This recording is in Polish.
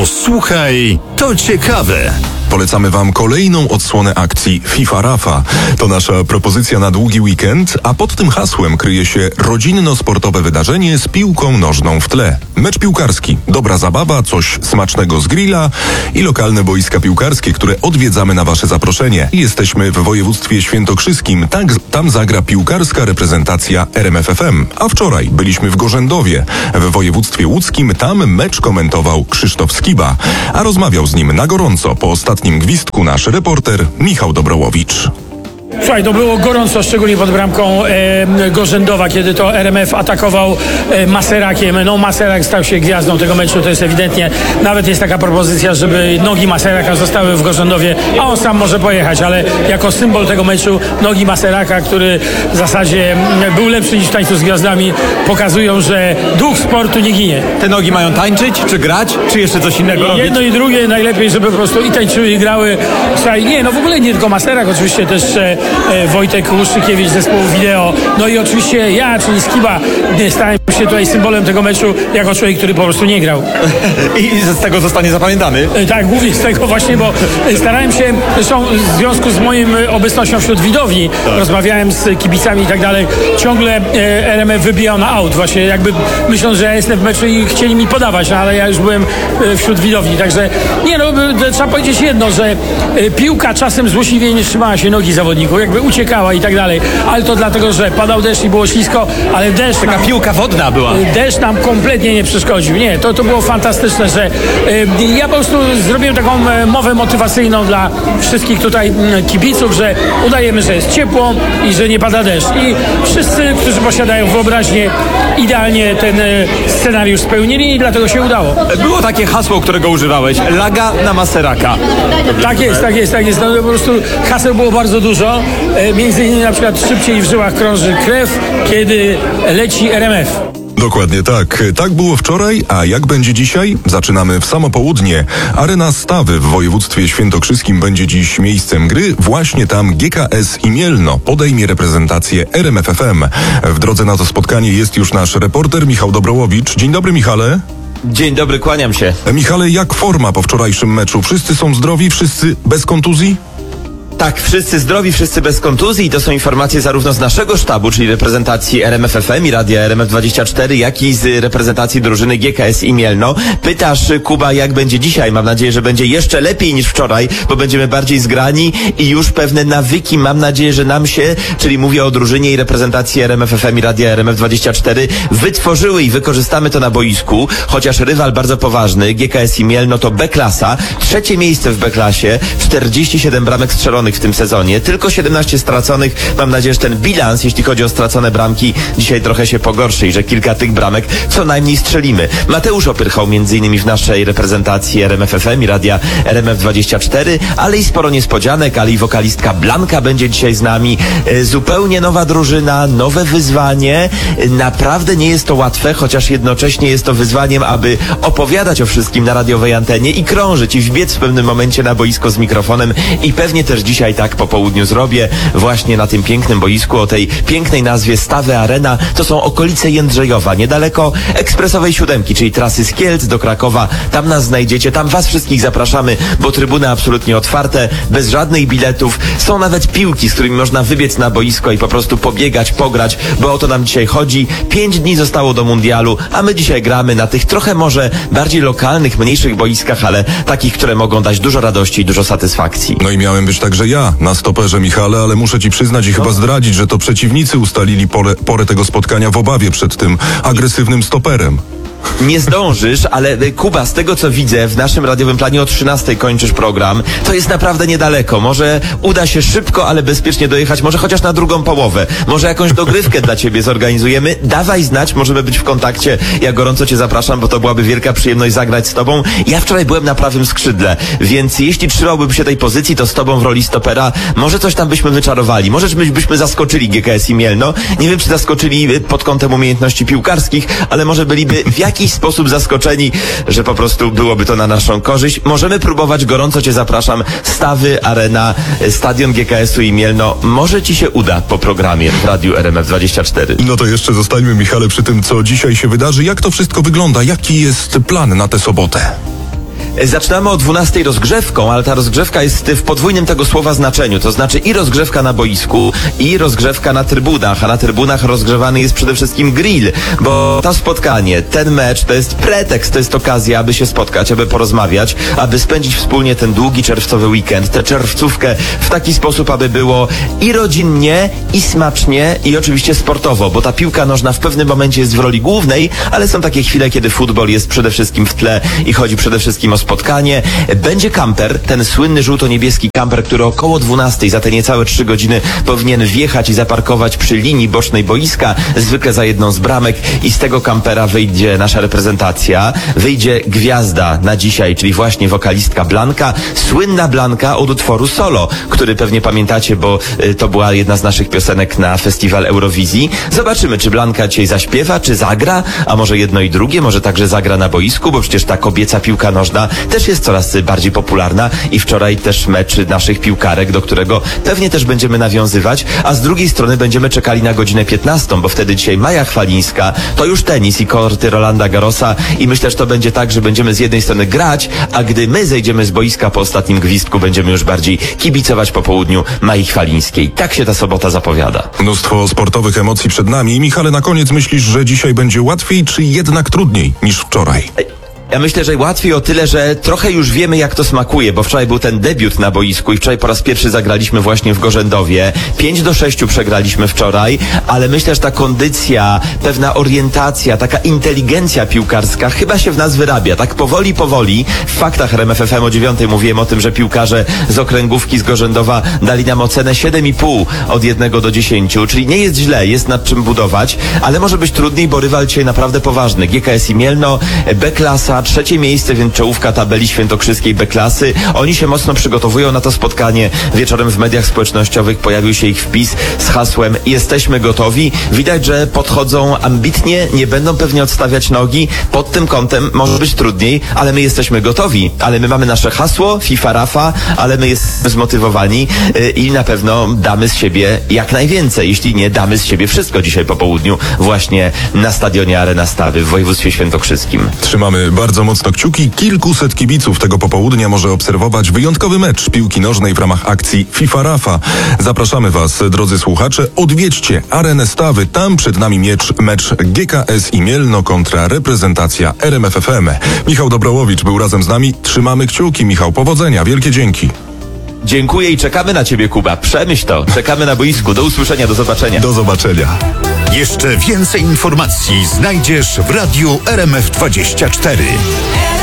Posłuchaj, to ciekawe. Polecamy Wam kolejną odsłonę akcji FIFA Rafa. To nasza propozycja na długi weekend, a pod tym hasłem kryje się rodzinno-sportowe wydarzenie z piłką nożną w tle. Mecz piłkarski, dobra zabawa, coś smacznego z grilla i lokalne boiska piłkarskie, które odwiedzamy na Wasze zaproszenie. Jesteśmy w województwie świętokrzyskim, tam zagra piłkarska reprezentacja RMF FM. A wczoraj byliśmy w Gorzendowie, w województwie łódzkim, tam mecz komentował Krzysztof Skiba, a rozmawiał z nim na gorąco po ostatnim gwizdku nasz reporter Michał Dobrołowicz. Słuchaj, to było gorąco, szczególnie pod bramką Gorzendowa, kiedy to RMF atakował Maserakiem. No, Maserak stał się gwiazdą tego meczu, to jest ewidentnie. Nawet jest taka propozycja, żeby nogi Maseraka zostały w Gorzendowie, a on sam może pojechać, ale jako symbol tego meczu nogi Maseraka, który w zasadzie był lepszy niż w Tańcu z Gwiazdami, pokazują, że duch sportu nie ginie. Te nogi mają tańczyć, czy grać, czy jeszcze coś innego robić? Jedno i drugie, najlepiej, żeby po prostu i tańczyły, i grały. Słuchaj, nie, no w ogóle nie tylko Maserak, oczywiście też Wojtek Łuszczykiewicz z zespołu wideo, no i oczywiście ja, czyli Skiba, stałem się tutaj symbolem tego meczu jako człowiek, który po prostu nie grał. I z tego zostanie zapamiętany? Tak, głównie z tego właśnie, bo starałem się, zresztą w związku z moją obecnością wśród widowni, rozmawiałem z kibicami i tak dalej, ciągle RMF wybijał na aut, właśnie jakby myśląc, że ja jestem w meczu i chcieli mi podawać, no, ale ja już byłem wśród widowni, także nie no, trzeba powiedzieć jedno, że piłka czasem złośliwie nie trzymała się nogi zawodników, jakby uciekała i tak dalej, ale to dlatego, że padał deszcz i było ślisko, ale deszcz... Taka piłka wodna była. Deszcz nam kompletnie nie przeszkodził. Nie, to było fantastyczne, że ja po prostu zrobiłem taką mowę motywacyjną dla wszystkich tutaj kibiców, że udajemy, że jest ciepło i że nie pada deszcz. I wszyscy, którzy posiadają wyobraźnię, idealnie ten scenariusz spełnili i dlatego się udało. Było takie hasło, którego używałeś. Laga na Maseraka. Tak jest. No, po prostu haseł było bardzo dużo. Między innymi na przykład szybciej w żyłach krąży krew, kiedy leci RMF. Dokładnie tak. Tak było wczoraj, a jak będzie dzisiaj? Zaczynamy w samo południe. Arena Stawy w województwie świętokrzyskim będzie dziś miejscem gry. Właśnie tam GKS i Mielno podejmie reprezentację RMF FM. W drodze na to spotkanie jest już nasz reporter Michał Dobrołowicz. Dzień dobry, Michale. Dzień dobry, kłaniam się. Michale, jak forma po wczorajszym meczu? Wszyscy są zdrowi? Wszyscy bez kontuzji? Tak, wszyscy zdrowi, wszyscy bez kontuzji i to są informacje zarówno z naszego sztabu, czyli reprezentacji RMF FM i Radia RMF24, jak i z reprezentacji drużyny GKS i Mielno. Pytasz, Kuba, jak będzie dzisiaj? Mam nadzieję, że będzie jeszcze lepiej niż wczoraj, bo będziemy bardziej zgrani i już pewne nawyki, mam nadzieję, że nam się, czyli mówię o drużynie i reprezentacji RMF FM i Radia RMF24, wytworzyły i wykorzystamy to na boisku, chociaż rywal bardzo poważny, GKS i Mielno to B-klasa, trzecie miejsce w B-klasie, 47 bramek strzelonych w tym sezonie, tylko 17 straconych. Mam nadzieję, że ten bilans, jeśli chodzi o stracone bramki, dzisiaj trochę się pogorszy i że kilka tych bramek co najmniej strzelimy. Mateusz Opyrchał między innymi w naszej reprezentacji RMF FM i Radia RMF24, ale i sporo niespodzianek, ale i wokalistka Blanka będzie dzisiaj z nami. Zupełnie nowa drużyna, nowe wyzwanie. Naprawdę nie jest to łatwe, chociaż jednocześnie jest to wyzwaniem, aby opowiadać o wszystkim na radiowej antenie i krążyć i wbiec w pewnym momencie na boisko z mikrofonem i pewnie też dzisiaj tak po południu zrobię właśnie na tym pięknym boisku o tej pięknej nazwie Stawy Arena. To są okolice Jędrzejowa, niedaleko ekspresowej 7, czyli trasy z Kielc do Krakowa. Tam nas znajdziecie, tam was wszystkich zapraszamy, bo trybuny absolutnie otwarte, bez żadnych biletów. Są nawet piłki, z którymi można wybiec na boisko i po prostu pobiegać, pograć, bo o to nam dzisiaj chodzi. 5 dni zostało do mundialu, a my dzisiaj gramy na tych trochę może bardziej lokalnych, mniejszych boiskach, ale takich, które mogą dać dużo radości i dużo satysfakcji. No i miałem być także ja na stoperze, Michale, ale muszę ci przyznać i chyba zdradzić, że to przeciwnicy ustalili porę tego spotkania w obawie przed tym agresywnym stoperem. Nie zdążysz, ale Kuba, z tego co widzę, w naszym radiowym planie o 13 kończysz program. To jest naprawdę niedaleko. Może uda się szybko, ale bezpiecznie dojechać, może chociaż na drugą połowę. Może jakąś dogrywkę dla ciebie zorganizujemy. Dawaj znać, możemy być w kontakcie. Ja gorąco cię zapraszam, bo to byłaby wielka przyjemność zagrać z tobą. Ja wczoraj byłem na prawym skrzydle, więc jeśli trzymałbym się tej pozycji, to z tobą w roli stopera może coś tam byśmy wyczarowali. Może byśmy zaskoczyli GKS i Mielno. Nie wiem, czy zaskoczyli pod kątem umiejętności piłkarskich, ale może byliby w jakiś sposób zaskoczeni, że po prostu byłoby to na naszą korzyść. Możemy próbować, gorąco cię zapraszam. Stawy, Arena, stadion GKS-u i Mielno. Może ci się uda po programie w Radiu RMF24. No to jeszcze zostańmy, Michale, przy tym, co dzisiaj się wydarzy. Jak to wszystko wygląda? Jaki jest plan na tę sobotę? Zaczynamy o 12 rozgrzewką, ale ta rozgrzewka jest w podwójnym tego słowa znaczeniu. To znaczy i rozgrzewka na boisku, i rozgrzewka na trybunach. A na trybunach rozgrzewany jest przede wszystkim grill, bo to spotkanie, ten mecz to jest pretekst, to jest okazja, aby się spotkać, aby porozmawiać, aby spędzić wspólnie ten długi czerwcowy weekend, tę czerwcówkę w taki sposób, aby było i rodzinnie, i smacznie, i oczywiście sportowo, bo ta piłka nożna w pewnym momencie jest w roli głównej, ale są takie chwile, kiedy futbol jest przede wszystkim w tle i chodzi przede wszystkim o spotkanie. Będzie kamper, ten słynny żółto-niebieski kamper, który około 12 za te niecałe 3 godziny powinien wjechać i zaparkować przy linii bocznej boiska, zwykle za jedną z bramek, i z tego kampera wyjdzie nasza reprezentacja, wyjdzie gwiazda na dzisiaj, czyli właśnie wokalistka Blanka, słynna Blanka od utworu Solo, który pewnie pamiętacie, bo to była jedna z naszych piosenek na festiwal Eurowizji. Zobaczymy, czy Blanka dzisiaj zaśpiewa, czy zagra, a może jedno i drugie, może także zagra na boisku, bo przecież ta kobieca piłka nożna też jest coraz bardziej popularna i wczoraj też mecz naszych piłkarek, do którego pewnie też będziemy nawiązywać, a z drugiej strony będziemy czekali na godzinę 15, bo wtedy dzisiaj Maja Chwalińska, to już tenis i korty Rolanda Garrosa, i myślę, że to będzie tak, że będziemy z jednej strony grać, a gdy my zejdziemy z boiska po ostatnim gwizdku, będziemy już bardziej kibicować po południu Mai Chwalińskiej. Tak się ta sobota zapowiada. Mnóstwo sportowych emocji przed nami. Michale, na koniec myślisz, że dzisiaj będzie łatwiej, czy jednak trudniej niż wczoraj? Ja myślę, że łatwiej o tyle, że trochę już wiemy, jak to smakuje, bo wczoraj był ten debiut na boisku i wczoraj po raz pierwszy zagraliśmy właśnie w Gorzendowie. 5-6 przegraliśmy wczoraj, ale myślę, że ta kondycja, pewna orientacja, taka inteligencja piłkarska chyba się w nas wyrabia. Tak powoli. W faktach RMF FM o 9 mówiłem o tym, że piłkarze z okręgówki z Gorzendowa dali nam ocenę 7,5 od 1 do 10, czyli nie jest źle, jest nad czym budować, ale może być trudniej, bo rywal dzisiaj naprawdę poważny. GKS i Mielno, B-klasa, 3 miejsce, więc czołówka tabeli świętokrzyskiej B-klasy. Oni się mocno przygotowują na to spotkanie. Wieczorem w mediach społecznościowych pojawił się ich wpis z hasłem "Jesteśmy gotowi". Widać, że podchodzą ambitnie, nie będą pewnie odstawiać nogi. Pod tym kątem może być trudniej, ale my jesteśmy gotowi. Ale my mamy nasze hasło FIFA Rafa, ale my jesteśmy zmotywowani i na pewno damy z siebie jak najwięcej. Jeśli nie, damy z siebie wszystko dzisiaj po południu właśnie na stadionie Arena Stawy w województwie świętokrzyskim. Trzymamy bardzo mocno kciuki. Kilkuset kibiców tego popołudnia może obserwować wyjątkowy mecz piłki nożnej w ramach akcji FIFA Rafa. Zapraszamy Was, drodzy słuchacze, odwiedźcie Arenę Stawy. Tam przed nami mecz GKS i Mielno kontra reprezentacja RMF FM. Michał Dobrołowicz był razem z nami. Trzymamy kciuki. Michał, powodzenia. Wielkie dzięki. Dziękuję i czekamy na Ciebie, Kuba. Przemyśl to. Czekamy na boisku. Do usłyszenia, do zobaczenia. Do zobaczenia. Jeszcze więcej informacji znajdziesz w radiu RMF24.